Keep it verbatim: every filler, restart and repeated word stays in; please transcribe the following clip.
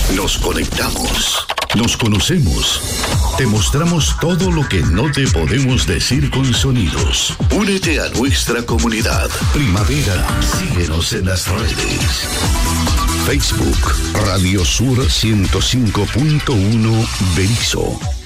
Nos conectamos. Nos conocemos. Te mostramos todo lo que no te podemos decir con sonidos. Únete a nuestra comunidad. Primavera, síguenos en las redes. Facebook, Radio Sur ciento cinco punto uno Berisso.